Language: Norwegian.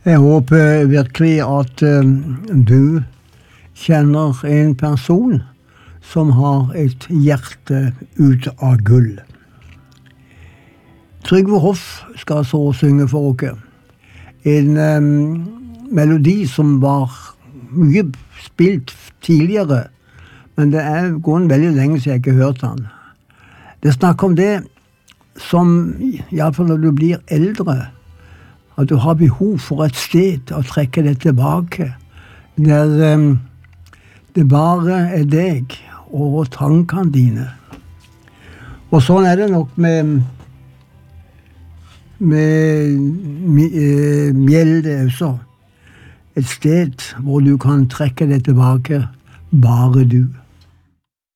Jeg håper virkelig at du kjenner en person som har et hjerte ut av gull. Trygve Hoff skal så synge for dere. En melodi som var mye spilt tidligere, men det går veldig lenge siden jeg ikke har hørt den. Det snakker om det som, i alle fall når du blir eldre, at du har behov for et sted å trekke det tilbake, der det bare er deg og tankene dine. Og sånn er det nok med Mjelde også. Et sted hvor du kan trekke det tilbake, bare du.